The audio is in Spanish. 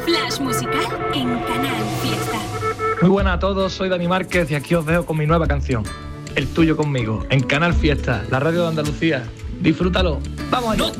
Flash musical en Canal Fiesta. Muy buenas a todos, soy Dani Márquez y aquí os dejo con mi nueva canción, El tuyo conmigo, en Canal Fiesta, la radio de Andalucía. Disfrútalo. ¡Vamos allá!